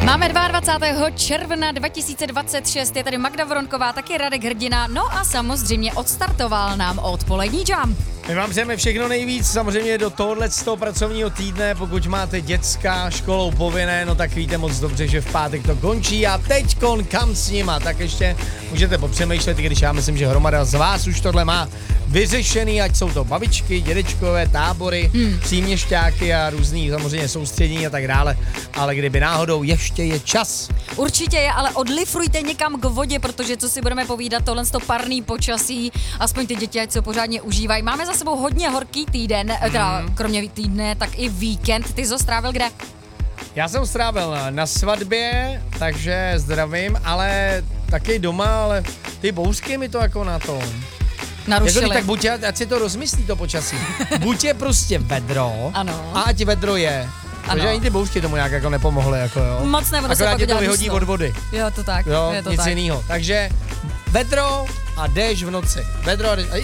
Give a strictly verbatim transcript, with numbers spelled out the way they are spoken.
Máme dvacátého druhého června dva tisíce dvacet šest, je tady Magda Voronková, taky Radek Hrdina, no a samozřejmě odstartoval nám odpolední Jump. My vám přejeme všechno nejvíc, samozřejmě do tohohle z toho pracovního týdne, pokud máte děcka školou povinné, no tak víte moc dobře, že v pátek to končí a teďkon kam s nima, tak ještě můžete popřemýšlet, i když já myslím, že hromada z vás už tohle má vyřešený, ať jsou to babičky, dědečkové, tábory, hmm. příměšťáky a různý samozřejmě soustředění a tak dále, ale kdyby náhodou ještě je čas. Určitě je, ale odlifrujte někam k vodě, protože co si budeme povídat, tohle to parný počasí, aspoň ty děti, ať se pořádně užívají. Máme za sebou hodně horký týden, hmm. teda kromě týdne, tak i víkend. Ty jsi ho strávil kde? Já jsem strávil na svatbě, takže zdravím, ale taky doma, ale ty bouřky mi to jako na to narušili. Jako, tak buď, ať si to rozmyslí to počasí. Buď je prostě vedro, ano. a ať vedro je. Takže ani ty bouřky tomu nějak jako nepomohly, jako jo. Moc nebudu se akorát pak tě to udělat vyhodí dusno. od vody. Jo, to tak, jo, je to nic tak. jinýho. Takže vedro a déšť v noci. Vedro a déšť.